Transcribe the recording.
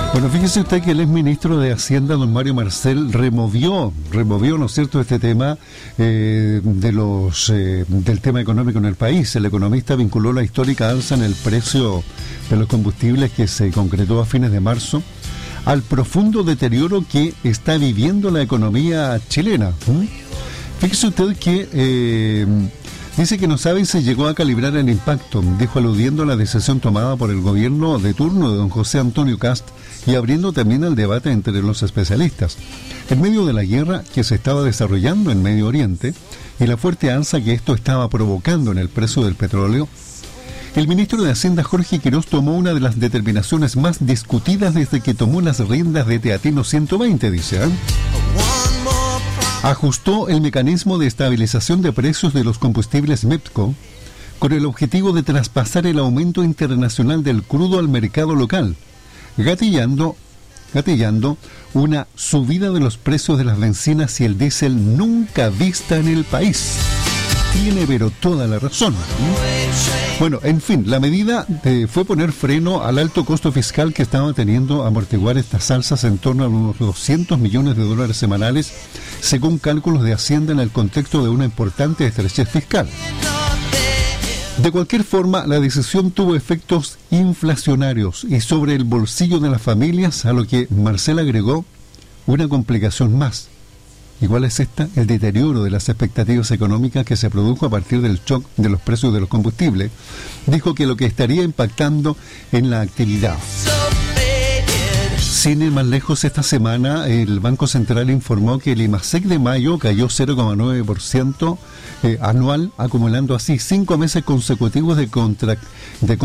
Bueno, fíjese usted que el exministro de Hacienda, don Mario Marcel, removió, ¿no es cierto?, este tema del tema económico en el país. El economista vinculó la histórica alza en el precio de los combustibles que se concretó a fines de marzo al profundo deterioro que está viviendo la economía chilena. Fíjese usted que dice que no sabe si llegó a calibrar el impacto, dijo aludiendo a la decisión tomada por el gobierno de turno de don José Antonio Kast y abriendo también el debate entre los especialistas. En medio de la guerra que se estaba desarrollando en Medio Oriente y la fuerte alza que esto estaba provocando en el precio del petróleo, el ministro de Hacienda Jorge Quirós tomó una de las determinaciones más discutidas desde que tomó las riendas de Teatino 120, dice. Ajustó el mecanismo de estabilización de precios de los combustibles MEPCO con el objetivo de traspasar el aumento internacional del crudo al mercado local, gatillando una subida de los precios de las bencinas y el diésel nunca vista en el país. Tiene pero toda la razón. Bueno, en fin, la medida fue poner freno al alto costo fiscal que estaba teniendo amortiguar estas alzas en torno a unos $200 millones semanales, según cálculos de Hacienda en el contexto de una importante estrechez fiscal. De cualquier forma, la decisión tuvo efectos inflacionarios y sobre el bolsillo de las familias, a lo que Marcel agregó una complicación más. Igual es esta, el deterioro de las expectativas económicas que se produjo a partir del shock de los precios de los combustibles. Dijo que lo que estaría impactando en la actividad. Sin ir más lejos, esta semana el Banco Central informó que el IMASEC de mayo cayó 0,9% anual, acumulando así 5 meses consecutivos de